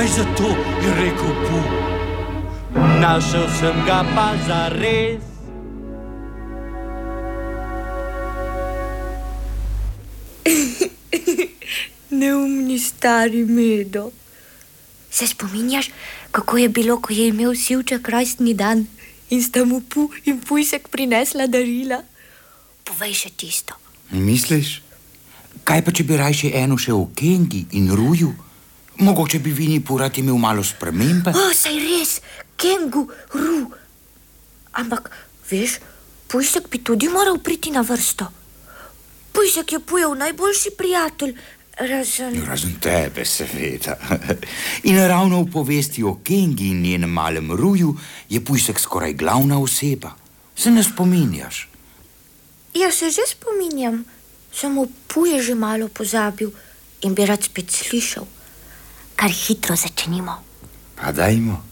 Kaj zato je rekel Pu? Našel sem ga pa zares. Neumni stari Medo. Se spominjaš, kako je bilo, ko je imel Sivček rojstni dan in sta mu Pu in Pujsek prinesla darila? Povej še tisto. Misliš? Kaj pa, če bi rajše eno še o Kengi in Ruju? Mogoče bi Vini Purat imel malo spremembe? Saj res, Kengu, Ru. Ampak, veš, Pujsek bi tudi moral priti na vrsto. Pujsek je Pujev najboljši prijatelj, Razen tebe, seveda. In ravno v povesti o Kengi in njenem malem Ruju je Pujsek skoraj glavna oseba. Se ne spominjaš? Ja, se že spominjam. Samo Pu je že malo pozabil in bi rad spet slišal. Kar hitro začnimo. Pa dajmo.